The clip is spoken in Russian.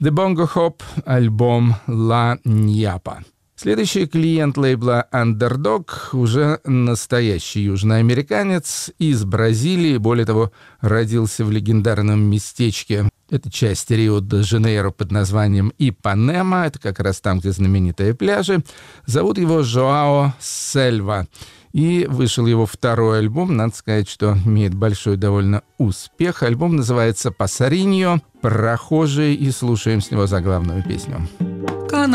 The Bongo Hop, альбом «Ла Ньяпа». Следующий клиент лейбла Underdog уже настоящий южноамериканец из Бразилии, более того, родился в легендарном местечке. Это часть Рио-де-Жанейро под названием Ипанема, это как раз там, где знаменитые пляжи. Зовут его Жоао Сельва. И вышел его второй альбом, надо сказать, что имеет большой довольно успех. Альбом называется «Пассариньо», «Прохожий», и слушаем с него заглавную песню.